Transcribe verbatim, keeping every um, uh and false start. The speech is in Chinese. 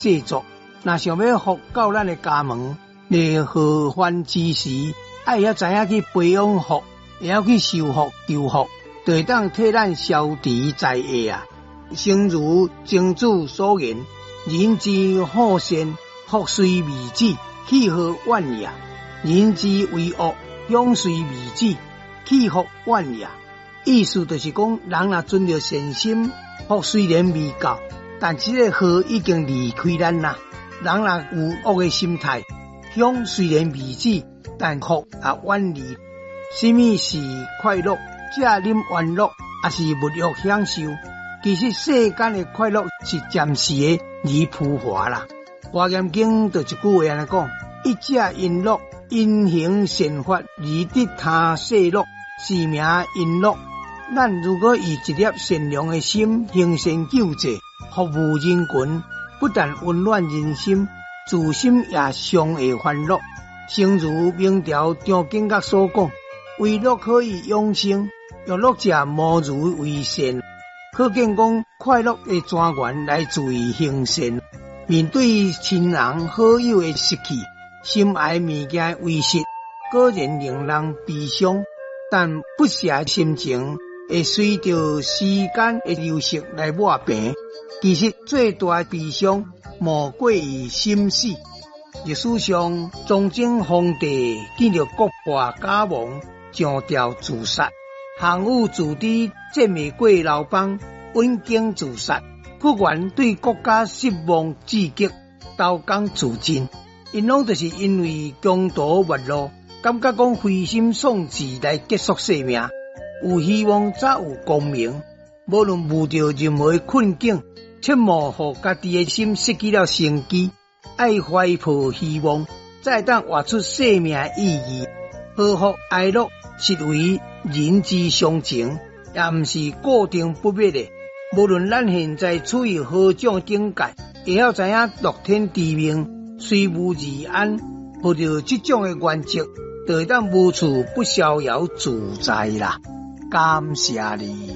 制作。若想要福到咱的家门，在合欢之时，爱晓知影去培养福，会晓去受福求福，就会当替咱消除灾厄啊！诚如经主所言，人之好善，福虽未至，去何晚也？人之为恶，凶虽未至，去福晚也？意思就是讲，人若存着善心，福虽然未到，但这个祸已经离开咱啦。人若有恶的心态，凶虽然未至，但福也远离。什么是快乐？食啉玩乐，也是物欲享受。其实世间的快乐是暂时的而浮华啦。华严经就一句话安尼讲：一者因乐，因行善法而得他世乐，是名因乐。咱如果以一粒善良的心行善救济，服务人群，不但温暖人心，自心也常会欢乐。诚如明朝张景岳所讲：为乐可以永生，欲乐者无如为善。可见讲快乐的泉源来自于行善。面对亲人好友的失去，心爱物件为失，果然令人悲伤。但不舍心情会随着时间的流逝来抹平。其实最大的悲伤莫过于心死。历史上，崇祯皇帝见到国破家亡，上吊自杀；项羽自知战未过刘邦，刎颈自杀。屈原对国家失望至极，投江自尽。因拢就是因为穷途末路，感觉讲灰心丧志来结束生命。有希望才有光明，无论遇到任何困境，切莫让家己的心失去了生机。爱怀抱希望，才当活出生命意义。幸福哀乐实为人之常情，也毋是固定不灭的。无论咱现在处于何种境界，会晓知影乐天知命，虽无而安。抱着这种的原则，就会当无处不逍遥自在啦。感谢你。